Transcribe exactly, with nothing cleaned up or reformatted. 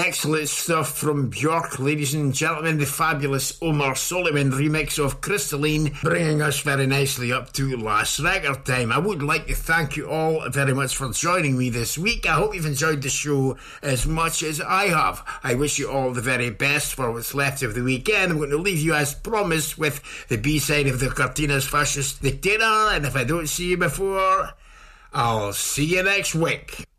Excellent stuff from Björk, ladies and gentlemen. The fabulous Omar Souleyman remix of Crystalline, bringing us very nicely up to last record time. I would like to thank you all very much for joining me this week. I hope you've enjoyed the show as much as I have. I wish you all the very best for what's left of the weekend. I'm going to leave you as promised with the B-side of the Cortinas Fascist Dictator, and if I don't see you before, I'll see you next week.